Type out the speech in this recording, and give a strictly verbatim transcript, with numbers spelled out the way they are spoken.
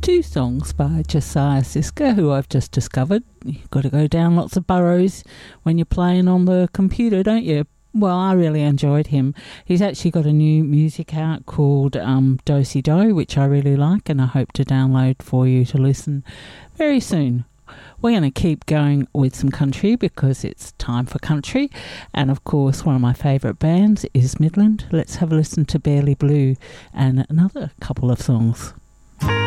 two songs by Josiah Siska, who I've just discovered. You've got to go down lots of burrows when you're playing on the computer, don't you? Well, I really enjoyed him. He's actually got a new music out called um, Do-Si Do, which I really like, and I hope to download for you to listen very soon. We're going to keep going with some country because it's time for country. And, of course, one of my favourite bands is Midland. Let's have a listen to Barely Blue and another couple of songs.